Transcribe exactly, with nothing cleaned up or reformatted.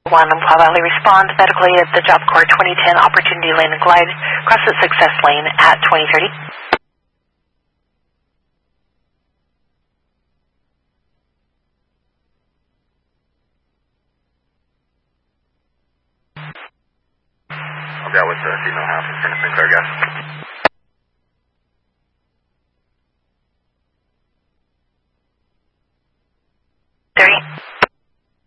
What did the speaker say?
one, Plow Valley respond medically at the Job Corps twenty ten Opportunity Lane and Glide, cross the Success Lane at twenty thirty. I'll be out with the female house in front of Sinclair, guys.